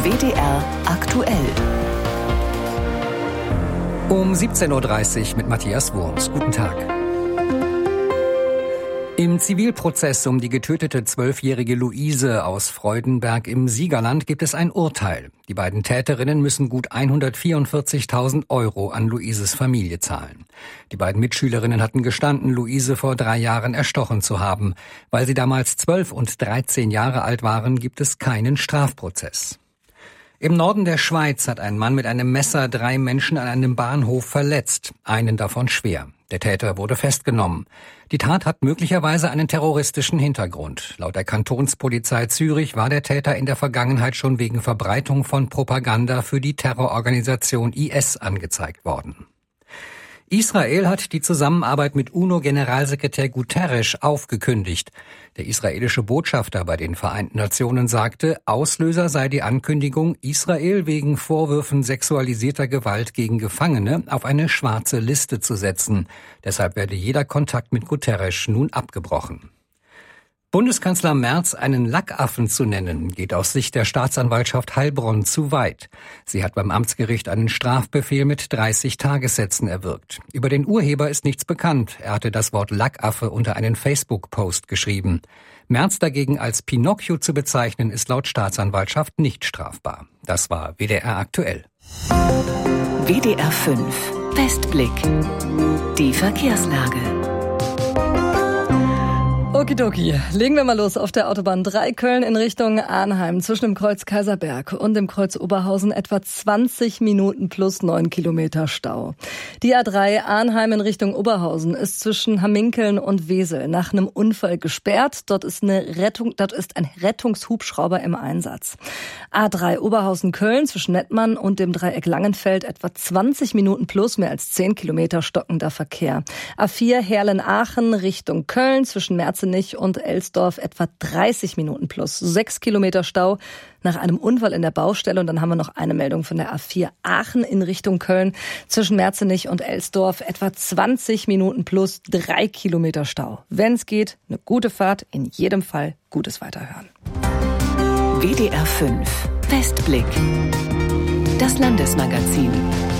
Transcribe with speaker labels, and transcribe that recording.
Speaker 1: WDR aktuell.
Speaker 2: Um 17.30 Uhr mit Matthias Wurms. Guten Tag. Im Zivilprozess um die getötete 12-jährige Luise aus Freudenberg im Siegerland gibt es ein Urteil. Die beiden Täterinnen müssen gut 144.000 € an Luises Familie zahlen. Die beiden Mitschülerinnen hatten gestanden, Luise vor 3 Jahren erstochen zu haben. Weil sie damals 12 und 13 Jahre alt waren, gibt es keinen Strafprozess. Im Norden der Schweiz hat ein Mann mit einem Messer 3 Menschen an einem Bahnhof verletzt, einen davon schwer. Der Täter wurde festgenommen. Die Tat hat möglicherweise einen terroristischen Hintergrund. Laut der Kantonspolizei Zürich war der Täter in der Vergangenheit schon wegen Verbreitung von Propaganda für die Terrororganisation IS angezeigt worden. Israel hat die Zusammenarbeit mit UNO-Generalsekretär Guterres aufgekündigt. Der israelische Botschafter bei den Vereinten Nationen sagte, Auslöser sei die Ankündigung, Israel wegen Vorwürfen sexualisierter Gewalt gegen Gefangene auf eine schwarze Liste zu setzen. Deshalb werde jeder Kontakt mit Guterres nun abgebrochen. Bundeskanzler Merz einen Lackaffen zu nennen, geht aus Sicht der Staatsanwaltschaft Heilbronn zu weit. Sie hat beim Amtsgericht einen Strafbefehl mit 30 Tagessätzen erwirkt. Über den Urheber ist nichts bekannt. Er hatte das Wort Lackaffe unter einen Facebook-Post geschrieben. Merz dagegen als Pinocchio zu bezeichnen, ist laut Staatsanwaltschaft nicht strafbar. Das war WDR aktuell.
Speaker 1: WDR 5 Westblick. Die Verkehrslage.
Speaker 3: Okidoki, legen wir mal los auf der Autobahn 3 Köln in Richtung Arnheim zwischen dem Kreuz Kaiserberg und dem Kreuz Oberhausen etwa 20 Minuten plus 9 Kilometer Stau. Die A3 Arnheim in Richtung Oberhausen ist zwischen Hamminkeln und Wesel nach einem Unfall gesperrt. Dort ist ein Rettungshubschrauber im Einsatz. A3 Oberhausen-Köln zwischen Nettmann und dem Dreieck Langenfeld etwa 20 Minuten plus mehr als 10 Kilometer stockender Verkehr. A4 Herlen-Aachen Richtung Köln zwischen Merzenich und Elsdorf etwa 30 Minuten plus 6 Kilometer Stau nach einem Unfall in der Baustelle. Und dann haben wir noch eine Meldung von der A4 Aachen in Richtung Köln zwischen Merzenich und Elsdorf etwa 20 Minuten plus 3 Kilometer Stau. Wenn es geht, eine gute Fahrt, in jedem Fall gutes Weiterhören.
Speaker 1: WDR 5 Westblick. Das Landesmagazin.